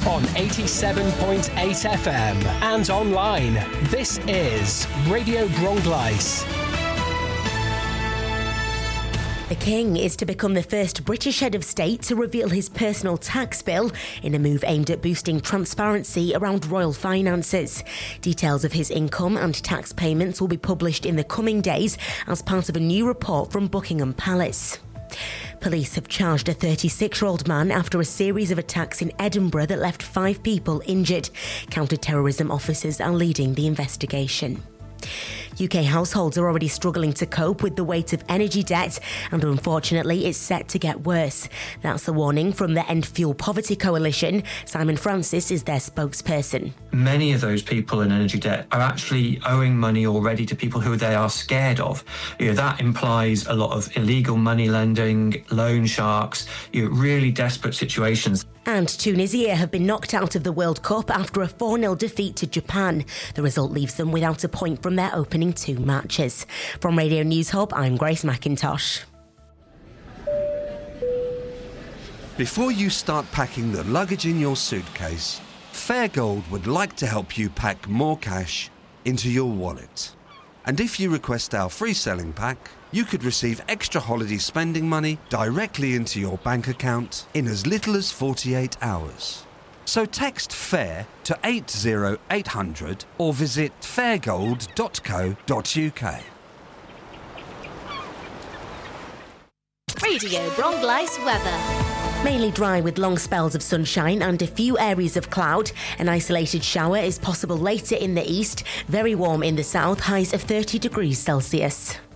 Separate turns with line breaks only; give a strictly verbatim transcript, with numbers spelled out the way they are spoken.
on eighty-seven point eight F M and online. This is Radio Bronglais.
The King is to become the first British head of state to reveal his personal tax bill in a move aimed at boosting transparency around royal finances. Details of his income and tax payments will be published in the coming days as part of a new report from Buckingham Palace. Police have charged a thirty-six-year-old man after a series of attacks in Edinburgh that left five people injured. Counter-terrorism officers are leading the investigation. U K households are already struggling to cope with the weight of energy debt, and unfortunately it's set to get worse. That's a warning from the End Fuel Poverty Coalition. Simon Francis is their spokesperson.
Many of those people in energy debt are actually owing money already to people who they are scared of. You know, that implies a lot of illegal money lending, loan sharks, you know, really desperate situations.
And Tunisia have been knocked out of the World Cup after a four nil defeat to Japan. The result leaves them without a point from their opening two matches. From Radio News Hub, I'm Grace McIntosh.
Before you start packing the luggage in your suitcase, Fairgold would like to help you pack more cash into your wallet. And if you request our free selling pack, you could receive extra holiday spending money directly into your bank account in as little as forty-eight hours. So text FAIR to eight zero eight hundred or visit fairgold dot co dot uk.
Radio Bronglais weather.
Mainly dry with long spells of sunshine and a few areas of cloud. An isolated shower is possible later in the east. Very warm in the south, highs of thirty degrees Celsius.